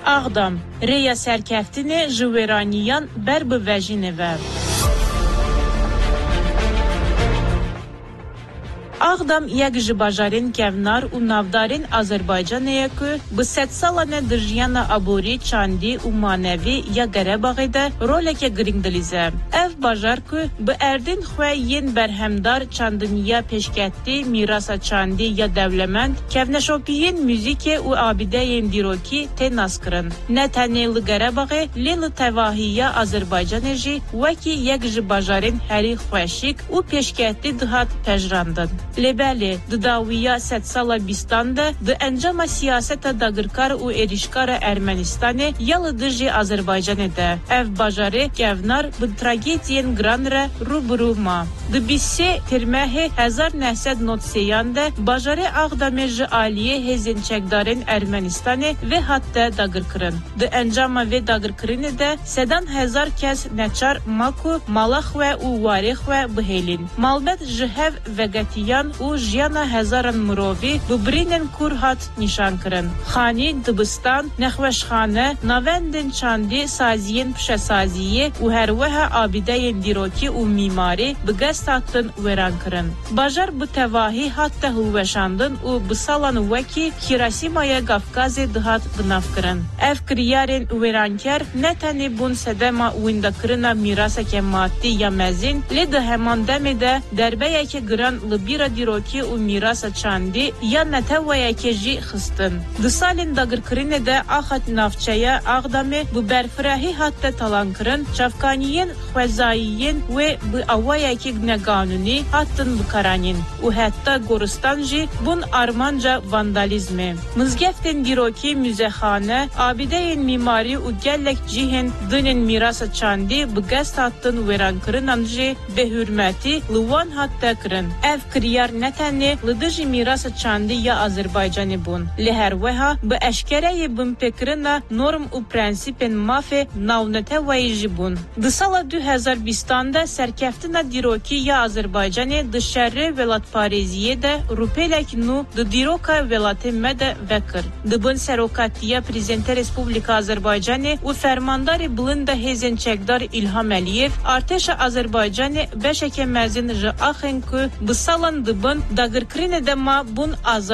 Ağdam, reya serkeftine jüveraniyan berbi vejineve. Ağdam یک ji bajarên kevnar û navdarên Azerbaycanê ku bi sed salan e di jiyana aborî, çandî û manevî ya Gerebağê de roleke giring dilîze. Ev bajar ku bi erdên xwe yên berhemdar çandiniya pêşketî, mîrasa çandî ya dewlemend, kevneşopiyên mûzîkê û abîdeyên dîrokî tê naskirin. Ne tenê li Gerebağê, lê li tevahiya Azerbaycanê jî wekî yek ji bajarên herî xweşik û pêşketî dihat pejrandin. Lebeli, di dawiya sed sala bîstan de di encama siyaseta dagirkar û êrişkara Ermenistanê ya li dijî Azerbaycanê de. Ev bajarê kevnar bi tragediyên giran re rûbirû ma. Di 23 Tirmehê 1993 de bajarê Ağdamê ji aliyê hêzên çekdarên Ermenistanê vê hat de dagirkirin. Di encama vê dagirkirinê de sedan hezar kes neçar ma ku mala xwe û warê xwe bihêlin. Malbet ji hev vegetiyan û jiyana hezaran mirovî bi birînên kûr hat nîşan kirin. Xanî, dibistan, nexweşxane, navendên çandî, saziyên pişesaziyê û herweha abîdeyên dîrokî û mîmarî bi gest hatin wêran kirin. Bajar bi tevahî hat te hilweşandin û bi salan wekî Hîrosîmaya Gafgazê dihat binavkirin. Ev kiryarên wêrankar ne tenê bûn sedema wîndekirina mîraseke maddî ya mezin, lê di heman demê de derbeyeke giran li bîra dîrokî û mîrasa çandî ya neteweyeke jî xistin. Di salên dagirkirinê de axet navçeya Ağdamê bi berfirehî hat te talankirin, çavkaniyên xwezayiyên wê bi awayekî neqanûnî hatin bikaranîn û heta goristan jî bûn armanca vandalizmê. Mizgeftên dîrokî, müzexane, abîdeyên mîmarî û gelek cihên dinên mîrasa çandî bi gest hatin wêrankirinan jî bêhürmetî li wan hat te kirin. Ev kiryar ne tenê li dijî mîrasa çandî ya Azerbaycanê bûn. Li her weha bi eşkereyê binpêkirina norm û prensîpên mafê nawneteweyî jî bûn. Di sala 2020 de serkeftina dîrokî ya Azerbaycanê di şerrê welatparêziyê de rûpelek nû di dîroka welatê me de vekir. Dibin serokatiya Prezidenta Respublika Azerbaycanê û fermandarê bilind de hêzên çekdar İlham Aliyev, artêşa Azerbaycanê beşeke mezin ji axên ku bi salan dibin dagirkirinê de ma bûn azad